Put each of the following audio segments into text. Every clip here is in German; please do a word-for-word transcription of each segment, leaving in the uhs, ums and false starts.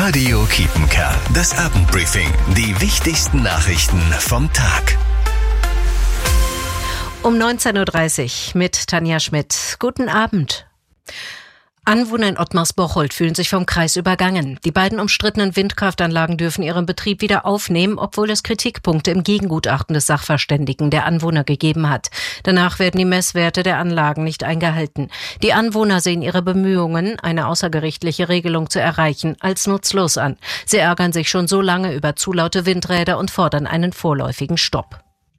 Radio Kiepenkerl, das Abendbriefing. Die wichtigsten Nachrichten vom Tag. Um neunzehn Uhr dreißig mit Tanja Schmidt. Guten Abend. Anwohner in Ottmarsbocholt fühlen sich vom Kreis übergangen. Die beiden umstrittenen Windkraftanlagen dürfen ihren Betrieb wieder aufnehmen, obwohl es Kritikpunkte im Gegengutachten des Sachverständigen der Anwohner gegeben hat. Danach werden die Messwerte der Anlagen nicht eingehalten. Die Anwohner sehen ihre Bemühungen, eine außergerichtliche Regelung zu erreichen, als nutzlos an. Sie ärgern sich schon so lange über zu laute Windräder und fordern einen vorläufigen Stopp.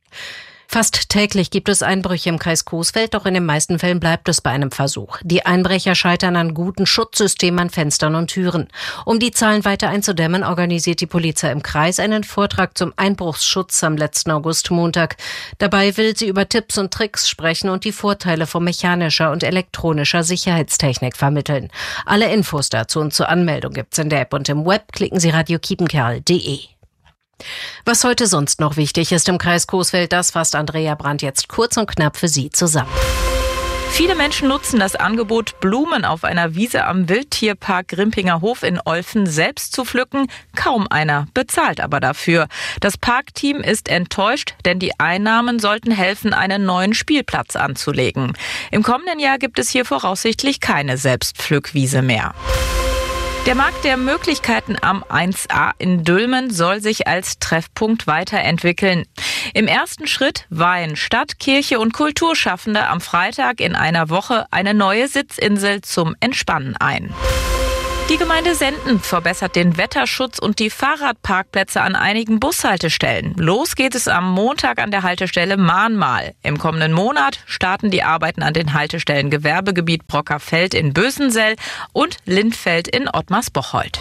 Fast täglich gibt es Einbrüche im Kreis Coesfeld, doch in den meisten Fällen bleibt es bei einem Versuch. Die Einbrecher scheitern an guten Schutzsystemen an Fenstern und Türen. Um die Zahlen weiter einzudämmen, organisiert die Polizei im Kreis einen Vortrag zum Einbruchsschutz am letzten Augustmontag. Dabei will sie über Tipps und Tricks sprechen und die Vorteile von mechanischer und elektronischer Sicherheitstechnik vermitteln. Alle Infos dazu und zur Anmeldung gibt's in der App und im Web. Klicken Sie radio kiepenkerl punkt de. Was heute sonst noch wichtig ist im Kreis Coesfeld, das fasst Andrea Brandt jetzt kurz und knapp für Sie zusammen. Viele Menschen nutzen das Angebot, Blumen auf einer Wiese am Wildtierpark Grimpinger Hof in Olfen selbst zu pflücken. Kaum einer bezahlt aber dafür. Das Parkteam ist enttäuscht, denn die Einnahmen sollten helfen, einen neuen Spielplatz anzulegen. Im kommenden Jahr gibt es hier voraussichtlich keine Selbstpflückwiese mehr. Der Markt der Möglichkeiten am eins a in Dülmen soll sich als Treffpunkt weiterentwickeln. Im ersten Schritt weihen Stadt, Kirche und Kulturschaffende am Freitag in einer Woche eine neue Sitzinsel zum Entspannen ein. Die Gemeinde Senden verbessert den Wetterschutz und die Fahrradparkplätze an einigen Bushaltestellen. Los geht es am Montag an der Haltestelle Mahnmal. Im kommenden Monat starten die Arbeiten an den Haltestellen Gewerbegebiet Brockerfeld in Bösensell und Lindfeld in Ottmarsbocholt.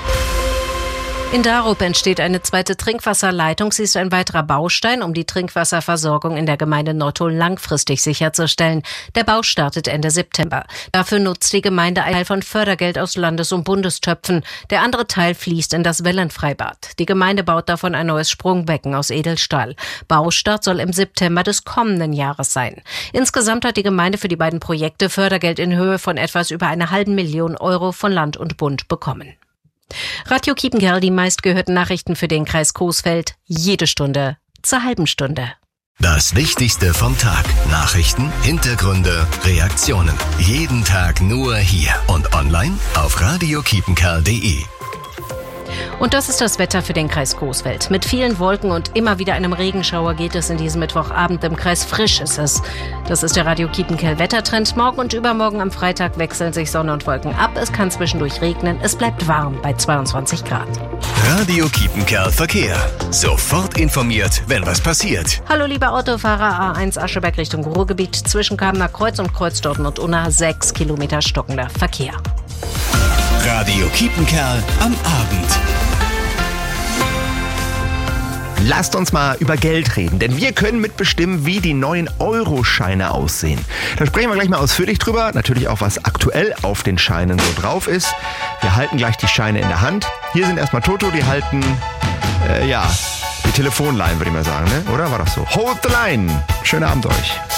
In Darup entsteht eine zweite Trinkwasserleitung. Sie ist ein weiterer Baustein, um die Trinkwasserversorgung in der Gemeinde Nottuln langfristig sicherzustellen. Der Bau startet Ende September. Dafür nutzt die Gemeinde einen Teil von Fördergeld aus Landes- und Bundestöpfen. Der andere Teil fließt in das Wellenfreibad. Die Gemeinde baut davon ein neues Sprungbecken aus Edelstahl. Baustart soll im September des kommenden Jahres sein. Insgesamt hat die Gemeinde für die beiden Projekte Fördergeld in Höhe von etwas über einer halben Million Euro von Land und Bund bekommen. Radio Kiepenkerl, die meistgehörten Nachrichten für den Kreis Coesfeld, jede Stunde zur halben Stunde. Das Wichtigste vom Tag. Nachrichten, Hintergründe, Reaktionen. Jeden Tag nur hier und online auf radio kiepenkerl punkt de. Und das ist das Wetter für den Kreis Coesfeld. Mit vielen Wolken und immer wieder einem Regenschauer geht es in diesem Mittwochabend. Im Kreis frisch ist es. Das ist der Radio Kiepenkerl Wettertrend. Morgen und übermorgen am Freitag wechseln sich Sonne und Wolken ab. Es kann zwischendurch regnen. Es bleibt warm bei zweiundzwanzig Grad. Radio Kiepenkerl Verkehr. Sofort informiert, wenn was passiert. Hallo liebe Autofahrer, A eins Ascheberg Richtung Ruhrgebiet. Zwischen Kamener Kreuz und Kreuzdorten und Unna sechs Kilometer stockender Verkehr. Radio Kiepenkerl am Abend. Lasst uns mal über Geld reden, denn wir können mitbestimmen, wie die neuen Euroscheine aussehen. Da sprechen wir gleich mal ausführlich drüber, natürlich auch, was aktuell auf den Scheinen so drauf ist. Wir halten gleich die Scheine in der Hand. Hier sind erstmal Toto, die halten, äh, ja, die Telefonline, würde ich mal sagen, ne? Oder war das so? Hold the line. Schönen Abend euch.